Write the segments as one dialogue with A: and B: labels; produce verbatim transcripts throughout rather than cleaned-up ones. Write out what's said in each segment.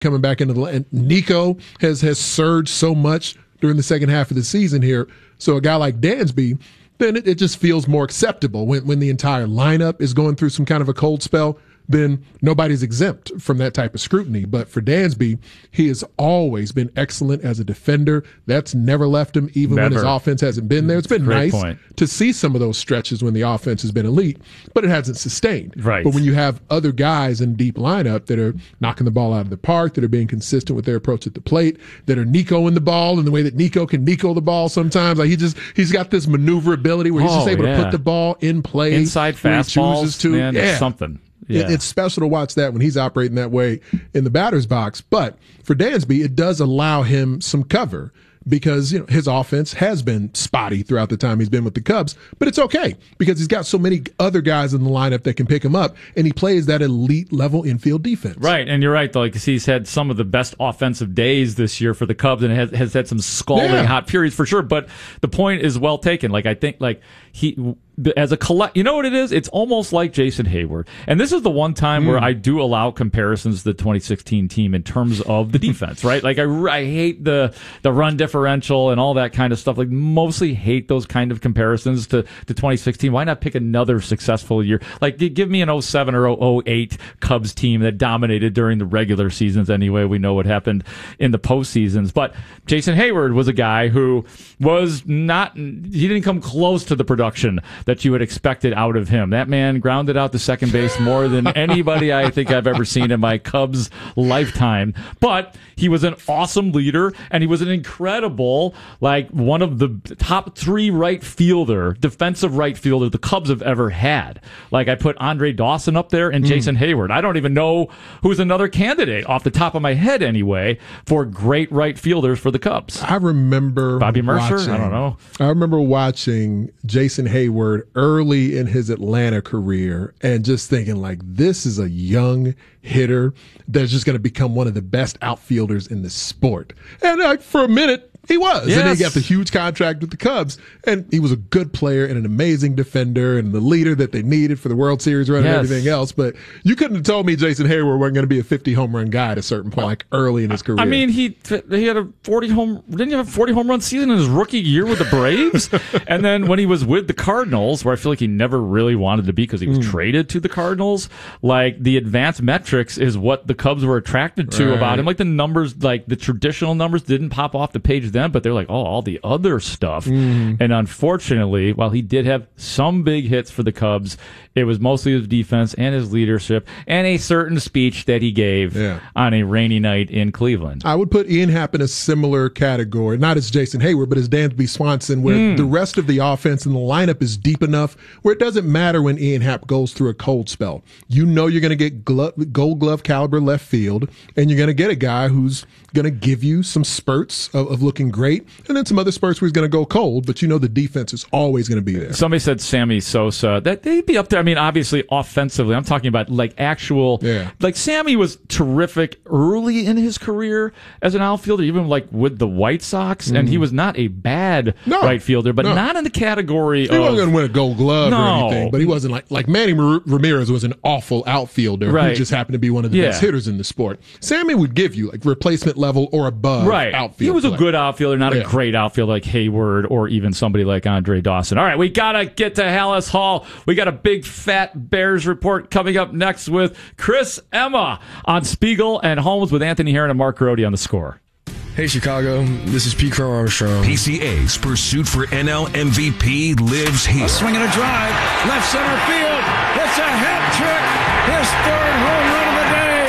A: coming back into the and Nico has has surged so much during the second half of the season here. So a guy like Dansby, then it, it just feels more acceptable when when the entire lineup is going through some kind of a cold spell. Then nobody's exempt from that type of scrutiny. But for Dansby, he has always been excellent as a defender. That's never left him, even never. when his offense hasn't been there. It's been Great nice point. to see some of those stretches when the offense has been elite, but it hasn't sustained.
B: Right.
A: But when you have other guys in deep lineup that are knocking the ball out of the park, that are being consistent with their approach at the plate, that are Nico-ing the ball in the way that Nico can Nico the ball sometimes. Like he just he's got this maneuverability where he's oh, just able yeah. to put the ball in play.
B: Inside fastballs, to. man, yeah. something. Yeah.
A: It's special to watch that when he's operating that way in the batter's box. But for Dansby, it does allow him some cover because you know his offense has been spotty throughout the time he's been with the Cubs. But it's okay because he's got so many other guys in the lineup that can pick him up, and he plays that elite level infield defense.
B: Right, and you're right, though, because he's had some of the best offensive days this year for the Cubs and has, has had some scalding yeah. hot periods for sure. But the point is well taken. Like I think like he as a collect, you know what it is? It's almost like Jason Hayward. And this is the one time mm. where I do allow comparisons to the twenty sixteen team in terms of the defense, right? Like I, I hate the the run differential and all that kind of stuff. Like mostly hate those kind of comparisons to, to twenty sixteen. Why not pick another successful year? Like give me an oh seven or oh eight Cubs team that dominated during the regular seasons anyway. We know what happened in the postseasons. But Jason Hayward was a guy who was not, he didn't come close to the production that you had expected out of him. That man grounded out to second base more than anybody I think I've ever seen in my Cubs lifetime. But he was an awesome leader, and he was an incredible, like one of the top three right fielder, defensive right fielder the Cubs have ever had. Like I put Andre Dawson up there and mm. Jason Hayward. I don't even know who's another candidate off the top of my head anyway for great right fielders for the Cubs.
A: I remember
B: Bobby Mercer.
A: Watching,
B: I don't know.
A: I remember watching Jason Hayward early in his Atlanta career and just thinking like, this is a young hitter that's just going to become one of the best outfielders in the sport. And like for a minute, he was. Yes. And then he got the huge contract with the Cubs. And he was a good player and an amazing defender and the leader that they needed for the World Series run yes. and everything else. But you couldn't have told me Jason Hayward wasn't going to be a fifty home run guy at a certain point, like early in his career.
B: I mean, he he had a forty home, didn't he have a forty home run season in his rookie year with the Braves? And then when he was with the Cardinals, where I feel like he never really wanted to be because he was mm. traded to the Cardinals, like the advanced metrics is what the Cubs were attracted to right. about him. Like the numbers, like the traditional numbers didn't pop off the page then, but they're like, oh, all the other stuff. Mm. And unfortunately, while he did have some big hits for the Cubs, it was mostly his defense and his leadership and a certain speech that he gave yeah. on a rainy night in Cleveland.
A: I would put Ian Happ in a similar category, not as Jason Hayward, but as Dansby Swanson, where mm. the rest of the offense and the lineup is deep enough where it doesn't matter when Ian Happ goes through a cold spell. You know you're going to get glo- gold glove caliber left field, and you're going to get a guy who's going to give you some spurts of, of looking great, and then some other spurts where he's going to go cold, but you know the defense is always going to be there.
B: Somebody said Sammy Sosa. That they'd be up there. I mean, obviously, offensively, I'm talking about like actual,
A: yeah.
B: like Sammy was terrific early in his career as an outfielder, even like with the White Sox, mm. and he was not a bad
A: no,
B: right fielder, but
A: no.
B: not in the category
A: he
B: of...
A: He wasn't going to win a gold glove
B: no.
A: or anything, but he wasn't like, like Manny Ramirez was an awful outfielder
B: right.
A: who just happened to be one of the
B: yeah.
A: best hitters in the sport. Sammy would give you like replacement level or above
B: right.
A: outfield.
B: He was
A: play.
B: a good outfielder, not
A: yeah.
B: a great outfielder like Hayward or even somebody like Andre Dawson. All right, we got to get to Hallis Hall. We got a big fat Bears report coming up next with Chris Emma on Spiegel and Holmes with Anthony Herron and Mark Grody on The Score.
C: Hey, Chicago. This is Pete Crow Armstrong.
D: P C A's pursuit for N L M V P lives here.
E: A swing and a drive. Left center field. It's a hat trick. His third home run of the day.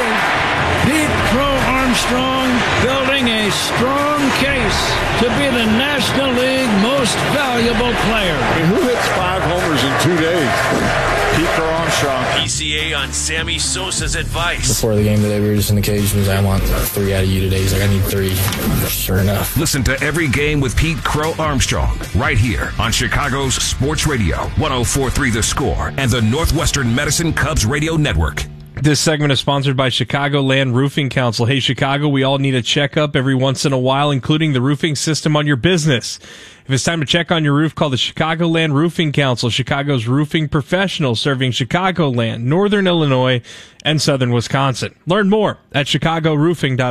E: Pete Crow Armstrong building a strong case to be the National League most valuable player.
F: I mean, who hits five homers in two days? Pete Crow Armstrong.
D: P C A on Sammy Sosa's advice.
C: Before the game today, we were just in the cage. He was like, I want three out of you today. He's like, I need three. Sure enough.
D: Listen to Every Game with Pete Crow Armstrong right here on Chicago's Sports Radio, one oh four point three The Score, and the Northwestern Medicine Cubs Radio Network.
G: This segment is sponsored by Chicagoland Roofing Council. Hey, Chicago, we all need a checkup every once in a while, including the roofing system on your business. If it's time to check on your roof, call the Chicagoland Roofing Council, Chicago's roofing professionals serving Chicagoland, Northern Illinois, and Southern Wisconsin. Learn more at chicago roofing dot